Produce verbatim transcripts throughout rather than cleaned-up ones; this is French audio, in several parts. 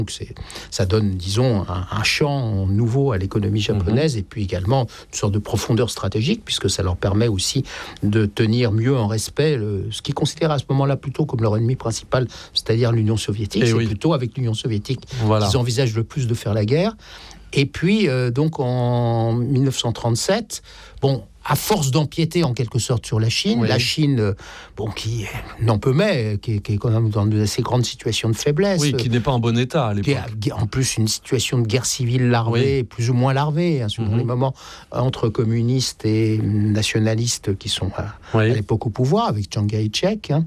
Donc c'est, ça donne, disons, un, un champ nouveau à l'économie japonaise, mmh. et puis également une sorte de profondeur stratégique, puisque ça leur permet aussi de tenir mieux en respect le, ce qu'ils considèrent à ce moment-là plutôt comme leur ennemi principal, c'est-à-dire l'Union soviétique. Et c'est oui. plutôt avec l'Union soviétique voilà. qu'ils envisagent le plus de faire la guerre. Et puis, euh, donc, en dix-neuf cent trente-sept, bon... à force d'empiéter en quelque sorte sur la Chine, oui. la Chine, bon, qui n'en peut mais, qui, qui est quand même dans de assez grandes situations de faiblesse. Oui, qui n'est pas en bon état à l'époque. Qui a, en plus, une situation de guerre civile larvée, oui. plus ou moins larvée, hein, selon mm-hmm. les moments, entre communistes et nationalistes qui sont à, oui. à l'époque au pouvoir, avec Chiang Kai-shek. Hein.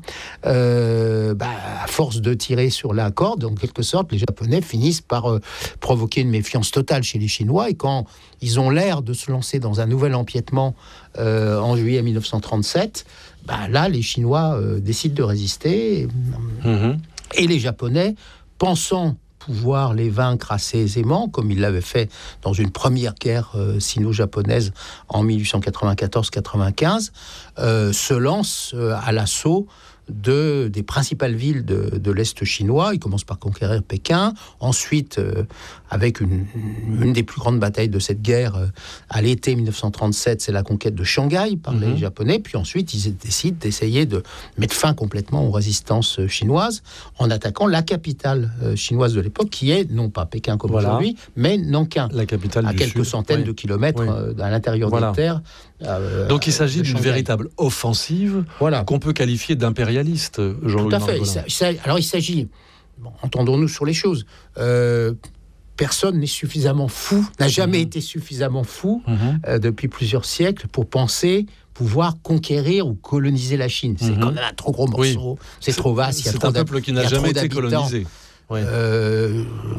Euh, bah, à force de tirer sur la corde, en quelque sorte, les Japonais finissent par euh, provoquer une méfiance totale chez les Chinois, et quand ils ont l'air de se lancer dans un nouvel empiètement Euh, en juillet dix-neuf cent trente-sept, bah là, les Chinois euh, décident de résister. Mmh. Et les Japonais, pensant pouvoir les vaincre assez aisément, comme ils l'avaient fait dans une première guerre euh, sino-japonaise en dix-huit cent quatre-vingt-quatorze quatre-vingt-quinze, euh, se lancent euh, à l'assaut de, des principales villes de, de l'Est chinois. Ils commencent par conquérir Pékin. Ensuite, euh, avec une, une des plus grandes batailles de cette guerre, euh, à l'été dix-neuf cent trente-sept, c'est la conquête de Shanghai par mm-hmm. les Japonais. Puis ensuite, ils décident d'essayer de mettre fin complètement aux résistances chinoises en attaquant la capitale euh, chinoise de l'époque, qui est non pas Pékin comme voilà. aujourd'hui, mais Nankin, la capitale à du quelques Sud. centaines oui. de kilomètres oui. euh, à l'intérieur voilà. des terres. Euh, Donc il s'agit d'une véritable offensive voilà. qu'on peut qualifier d'impérialiste, Jean-Louis Tout à fait. Margolin. Il sa, alors il s'agit, bon, entendons-nous sur les choses, euh, personne n'est suffisamment fou, n'a jamais mmh. été suffisamment fou mmh. euh, depuis plusieurs siècles pour penser pouvoir conquérir ou coloniser la Chine. C'est mmh. quand même un trop gros morceau, oui. c'est, c'est trop vaste. Il y a c'est trop un peuple qui n'a jamais été colonisé. Oui. Euh,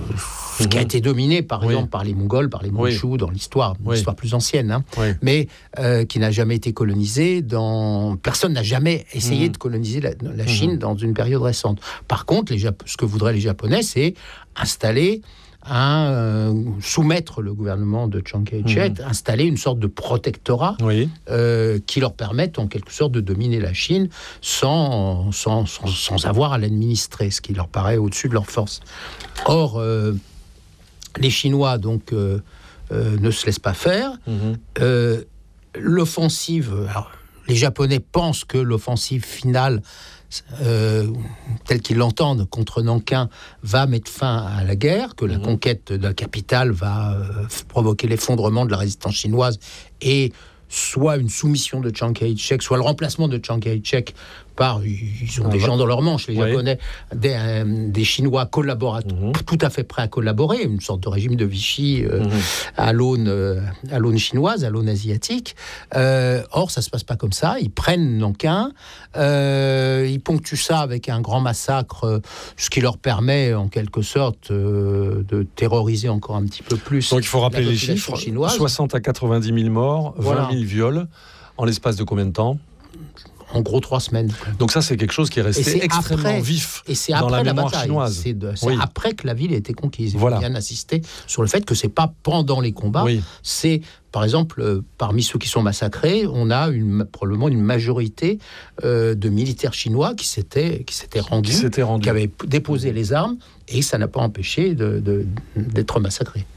ce mmh. qui a été dominé, par exemple, oui. par les Mongols, par les Mandchous, oui. dans l'histoire, oui. l'histoire plus ancienne, hein, oui. mais euh, qui n'a jamais été colonisé. Dans... Personne n'a jamais essayé mmh. de coloniser la, la Chine mmh. dans une période récente. Par contre, les Jap... ce que voudraient les Japonais, c'est installer un, euh, soumettre le gouvernement de Chiang Kai-shek, mmh. installer une sorte de protectorat oui. euh, qui leur permette en quelque sorte de dominer la Chine sans, sans, sans, sans avoir à l'administrer, ce qui leur paraît au-dessus de leur force. Or, euh, les Chinois donc euh, euh, ne se laissent pas faire. Mmh. Euh, l'offensive, alors, les Japonais pensent que l'offensive finale, Euh, tel qu'ils l'entendent contre Nankin, va mettre fin à la guerre, que la mmh. conquête de la capitale va euh, provoquer l'effondrement de la résistance chinoise et soit une soumission de Chiang Kai-shek, soit le remplacement de Chiang Kai-shek par, ils ont ah, des bah. gens dans leur manche, les oui. Japonais, des, euh, des Chinois collaborateurs, mmh. tout à fait prêts à collaborer, une sorte de régime de Vichy euh, mmh. à l'aune, euh, à l'aune chinoise, à l'aune asiatique. Euh, or, ça se passe pas comme ça. Ils prennent Nankin, euh, ils ponctuent ça avec un grand massacre, euh, ce qui leur permet, en quelque sorte, euh, de terroriser encore un petit peu plus. Donc, il faut rappeler les chiffres chinoise. soixante à quatre-vingt-dix mille morts, voilà. vingt mille viols, en l'espace de combien de temps ? En gros, trois semaines. Donc ça, c'est quelque chose qui est resté c'est extrêmement après, vif et c'est dans après la la mémoire bataille. chinoise. C'est, de, c'est oui. après que la ville a été conquise. Il voilà. faut bien insister sur le fait que c'est pas pendant les combats. Oui. C'est, par exemple, euh, parmi ceux qui sont massacrés, on a une, probablement une majorité euh, de militaires chinois qui s'étaient, qui s'étaient rendus, qui, s'étaient rendus. qui avaient déposé les armes, et ça n'a pas empêché de, de, d'être massacrés.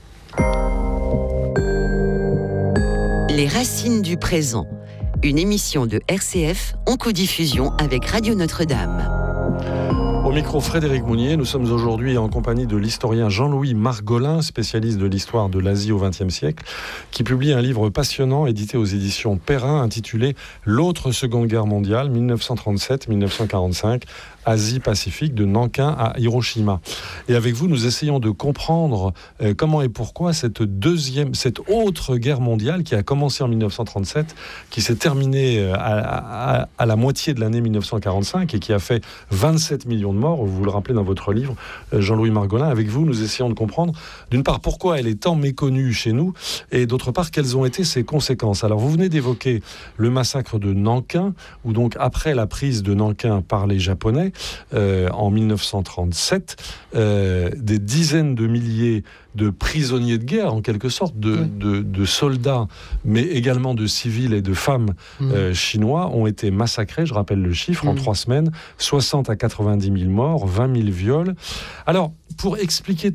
Les racines du présent. Une émission de R C F en codiffusion avec Radio Notre-Dame. Au micro, Frédéric Mounier, nous sommes aujourd'hui en compagnie de l'historien Jean-Louis Margolin, spécialiste de l'histoire de l'Asie au vingtième siècle, qui publie un livre passionnant édité aux éditions Perrin intitulé « L'autre Seconde Guerre mondiale, dix-neuf cent trente-sept à dix-neuf cent quarante-cinq ». Asie-Pacifique, de Nankin à Hiroshima. Et avec vous, nous essayons de comprendre euh, comment et pourquoi cette deuxième, cette autre guerre mondiale qui a commencé en dix-neuf cent trente-sept, qui s'est terminée à, à, à la moitié de l'année dix-neuf cent quarante-cinq et qui a fait vingt-sept millions de morts, vous le rappelez dans votre livre, Jean-Louis Margolin. Avec vous, nous essayons de comprendre, d'une part, pourquoi elle est tant méconnue chez nous, et d'autre part, quelles ont été ses conséquences. Alors, vous venez d'évoquer le massacre de Nankin, où donc, après la prise de Nankin par les Japonais, Euh, en dix-neuf cent trente-sept, euh, des dizaines de milliers de prisonniers de guerre, en quelque sorte, de, oui. de, de soldats, mais également de civils et de femmes mmh. euh, chinois, ont été massacrés, je rappelle le chiffre, mmh. en trois semaines, soixante à quatre-vingt-dix mille morts, vingt mille viols. Alors, pour expliquer